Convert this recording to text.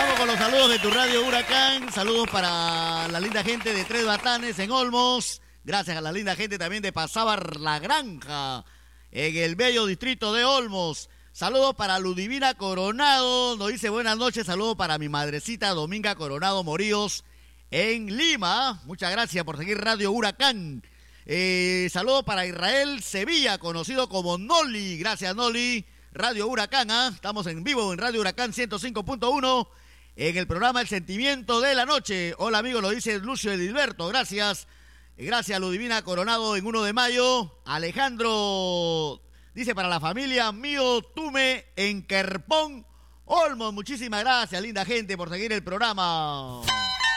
Vamos con los saludos de tu radio Huracán. Saludos para la linda gente de Tres Batanes en Olmos. Gracias a la linda gente también de Pasábar La Granja, en el bello distrito de Olmos. Saludos para Ludivina Coronado, nos dice buenas noches. Saludos para mi madrecita Dominga Coronado Moríos en Lima. Muchas gracias por seguir Radio Huracán. Saludos para Israel Sevilla, conocido como Noli. Gracias, Noli. Radio Huracán, estamos en vivo en Radio Huracán 105.1 en el programa El Sentimiento de la Noche. Hola, amigo, lo dice Lucio Edilberto. Gracias. Gracias, Ludivina Coronado en 1 de mayo. Alejandro dice para la familia Mío Tume en Querpón, Olmos. Muchísimas gracias, linda gente, por seguir el programa.